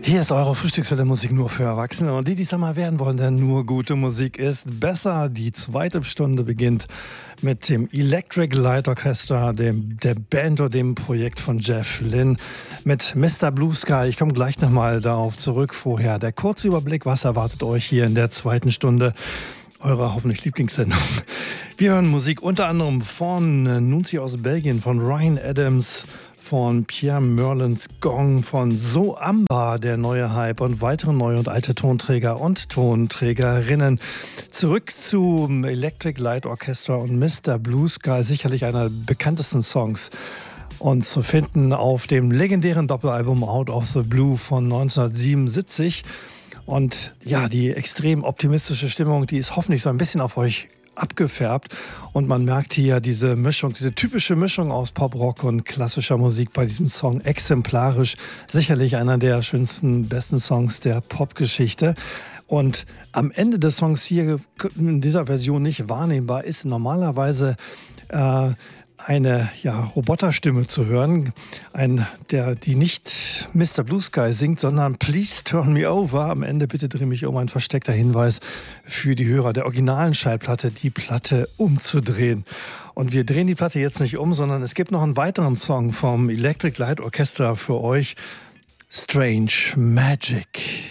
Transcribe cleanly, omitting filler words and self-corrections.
Hier ist eure Frühstückswelle Musik nur für Erwachsene. Und die es einmal werden wollen, denn nur gute Musik ist besser. Die zweite Stunde beginnt mit dem Electric Light Orchestra, der Band oder dem Projekt von Jeff Lynne mit Mr. Blue Sky. Ich komme gleich nochmal darauf zurück. Vorher der kurze Überblick, was erwartet euch hier in der zweiten Stunde eurer hoffentlich Lieblingssendung. Wir hören Musik unter anderem von Nunzi aus Belgien, von Ryan Adams, von Pierre Merlins Gong, von So Amba, der neue Hype und weitere neue und alte Tonträger und Tonträgerinnen. Zurück zum Electric Light Orchestra und Mr. Blue Sky, sicherlich einer der bekanntesten Songs. Und zu finden auf dem legendären Doppelalbum Out of the Blue von 1977. Und ja, die extrem optimistische Stimmung, die ist hoffentlich so ein bisschen auf euch abgefärbt und man merkt hier diese Mischung, diese typische Mischung aus Pop-Rock und klassischer Musik bei diesem Song exemplarisch. Sicherlich einer der schönsten, besten Songs der Popgeschichte. Und am Ende des Songs hier in dieser Version nicht wahrnehmbar ist normalerweise eine Roboterstimme zu hören, die nicht Mr. Blue Sky singt, sondern Please Turn Me Over. Am Ende bitte dreh mich um, ein versteckter Hinweis für die Hörer der originalen Schallplatte, die Platte umzudrehen. Und wir drehen die Platte jetzt nicht um, sondern es gibt noch einen weiteren Song vom Electric Light Orchestra für euch. Strange Magic.